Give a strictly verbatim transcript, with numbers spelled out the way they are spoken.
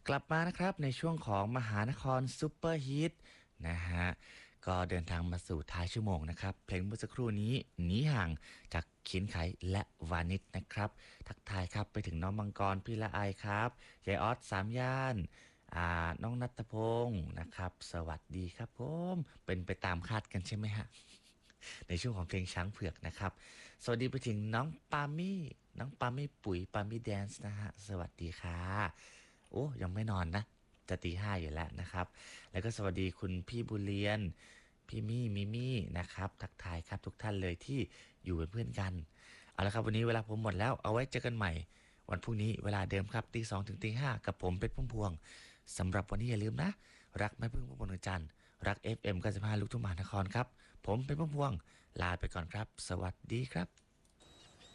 กลับมานะครับในช่วงของมหานครซูเปอร์ฮิตนะฮะก็เดินทางมาสู่ท้ายชั่วโมงนะครับเพลงเมื่อสักครู่นี้หนีห่างจากขินไขและวานิชนะครับทักทายครับไปถึงน้องมังกรพี่ละไอครับยายออสสามย่านอ่าน้องนัทพงศ์นะครับสวัสดีครับผมเป็นไปตามคาดกันใช่ไหมฮะในช่วงของเพลงช้างเผือกนะครับสวัสดีไปถึงน้องปามี่น้องปามี่ปุ๋ยปามี่แดนซ์นะฮะสวัสดีค่ะ โอ้ยังไม่นอนนะจะตีห้าอยู่แล้วนะครับแล้วก็สวัสดีคุณพี่บุเรียนพี่มี่มิมี่นะครับทักทายครับทุกท่านเลยที่อยู่เป็นเพื่อนกันเอาละครับวันนี้เวลาผมหมดแล้วเอาไว้เจอกันใหม่วันพรุ่งนี้เวลาเดิมครับตีสองถึงตีห้ากับผมเป็นพุ่มพวงสำหรับวันนี้อย่าลืมนะรักไม่พึ่งพุ่มพวงดวงจันทร์รัก เอฟ เอ็ม เก้าสิบห้าลูกทุ่งมหานครครับผมเป็นพุ่มพวงลาไปก่อนครับสวัสดีครับ